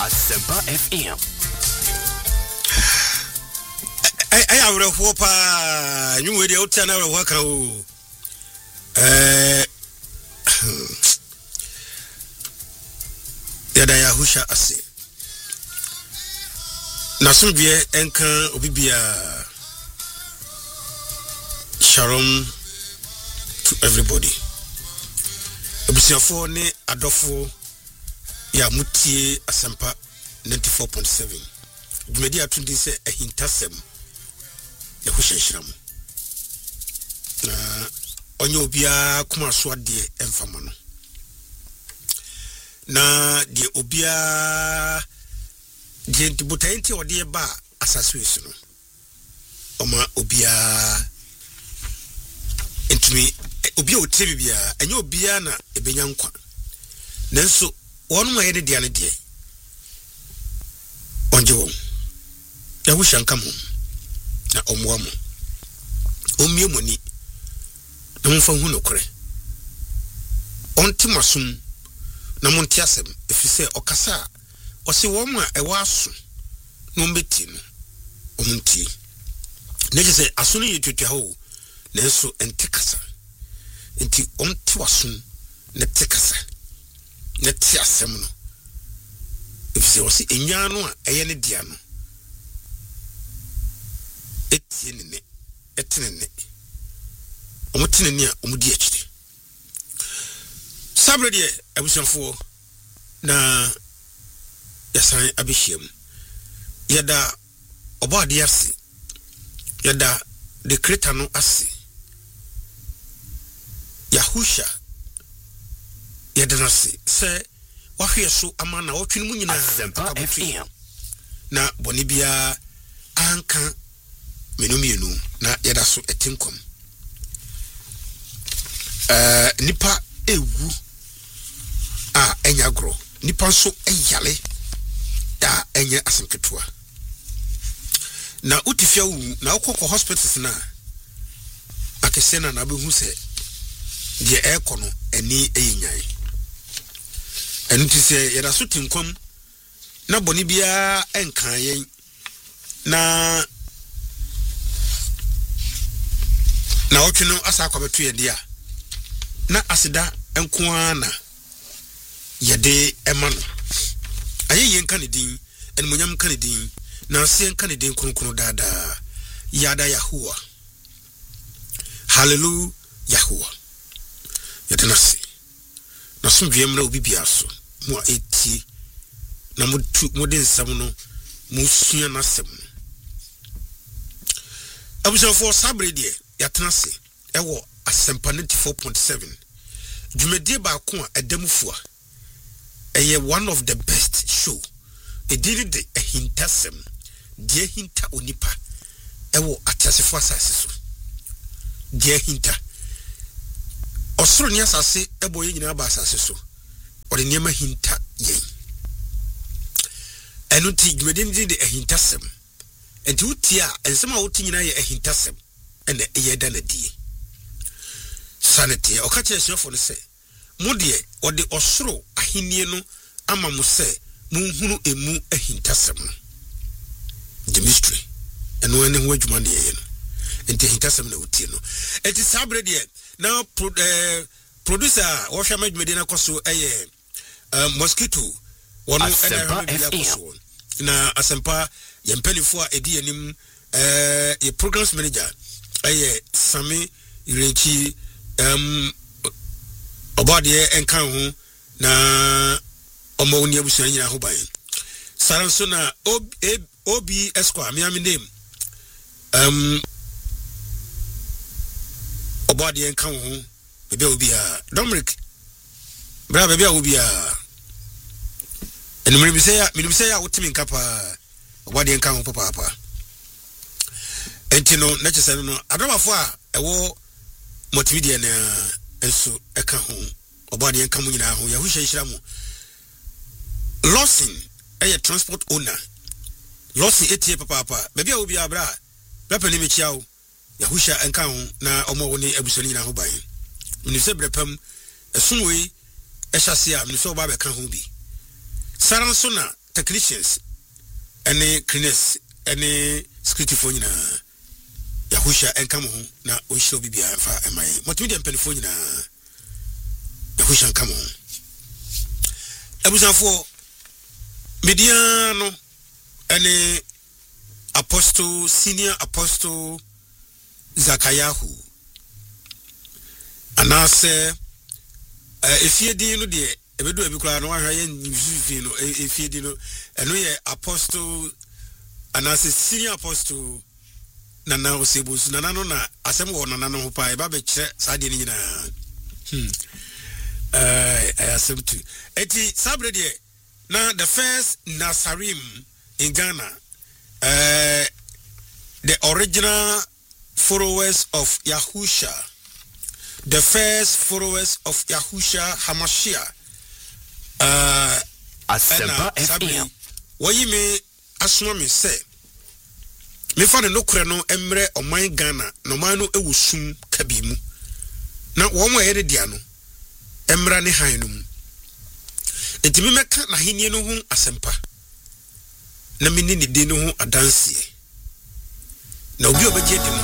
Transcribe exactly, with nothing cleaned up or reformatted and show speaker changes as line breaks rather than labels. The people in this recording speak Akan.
Asempa F M.
I I will hope uh you will the outside of work. Uh Yada Yahusha Ase. Nasubie enkan obibia Shalom to everybody. Ebusiafo ne adofo ya mutie Asempa ninety-four point seven. Dwumadi atundi se ahintasem Yahusha Shiramu. Na onye obia kuma so ade emfama no. Na die obia die ntibutainti ode ba asaso esu no. Oma obia entumi obia otebi bia enye obia na ebenya nkwa. Nanso wonu ma yede dia ne die. Onje won. Yahusha nkamu na omwamu. Omie moni. Na mfa hu nokore. Onti masum na monti asem efise okasa osi won a ewa aso no mbeti no omunti. Nejese aso no yetwetwa ho nanso ente kasa. Enti onti waso ne tekasa. Ne ti asem no. Efise osi enya no a eye ne dia no. Etinene etinene omutinene a omudi akiri sabrede abusanfo na yasan abehiem yada obade ase yada the creator no ase Yahusha yada nase se wahwe so amana wotwene mu nyina na bonibia anka menumienu na yada so etinkom eh uh, nipa ewu a enyagro nipa so eyale da enye asenketua na utifia wu na ukoko hospitals na akesena na behu se die ekono eni eyinyai enu ti se yada so tinkom na boni bia enkan yen na na otweno asa kwabetu ye dia na asida enkoana yede emano aye yen kanedin enmunyam kanedin na asien kanedin kronkron dada yada Yahuwa hallelujah Yahuwa yede nasi na sumdwem na obibia so mo eti na modu modin samuno musua na sem abuso for sabre die yatenase ewo Asempa ninety-four point seven Jumedie ba ko a edamufua eye one of the best show e did the hintasem die hinta onipa ewo atasefo asase so die hinta osoro ni asase ebo ye nyina ba asase so ode niema hinta yen enu ti jumedie did the hintasem enti utia ensema uti nyina ye hintasem ene eye da na die sanity okache sefo ne se modie ode osoro ahinie no ama mo se munhunu emu ahintasem the mystery eno ene ho adwuma ne ye no enti ahintasem na utie no enti sabre de na pro, eh, producer wo hwa madwumade na koso eye uh, mosquito wono ene ha koso na Asempa yempelifo a edi anim eh e programs manager eye Sami Irechi um obade enkan ho na omo woni abusuan nyina ho ban saranso na O B Esquire me am name um obade enkan ho bebe obi a Dominic bra bebe obi a enu me say ya me say ya wotimi nkapa obade enkan ho papa papa entino na chese no adobafo a ewo multimedia na enso eka ho obade enkan mu nyina ho Yahusha Shiramu Lawson eye transport owner Lawson etie papa papa baby a obi abra bra pani me chiao Yahusha enkan ho na omo woni abusoni nyina ho ban ni se brepam esunwe ehase a ni so ba be kan ho bi saranso na technicians any cleaners any security phone na Yahusha enkamo ho na o show bibia fa emai multimedia telephone na Yahusha enkamo ebusanfo mediano any apostle senior apostle Zakayahu anase efiedi no de ebedu ebikura no ahwa ye nyifi no efiedi no eno ye apostle anase senior apostle nana osebus nana no na asem wo nana no pa e ba be kire saade ni nyina hmm eh asem tu eti sabre de na the first Nasarim in Ghana uh, the original followers of Yahusha the first followers of Yahusha Hamashiach uh Asempa F M woyi me asoma me say me fa no kure no emre oman Ghana no man no ewusum kabimu na wo mo yede dia no emra ne han no mu entimi meka na henie no hu asempa na mini ni de no hu adanse na obi obeje de no